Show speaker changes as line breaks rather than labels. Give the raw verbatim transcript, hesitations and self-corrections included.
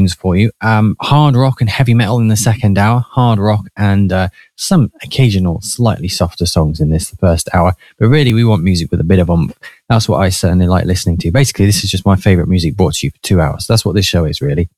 tunes for you. Um, hard rock and heavy metal in the second hour, hard rock and uh, some occasional slightly softer songs in this, the first hour. But really, we want music with a bit of oomph. That's what I certainly like listening to. Basically, this is just my favourite music brought to you for two hours. That's what this show is, really.